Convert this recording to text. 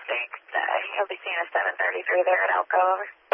think he'll be seeing a 733 there at Elko. Over.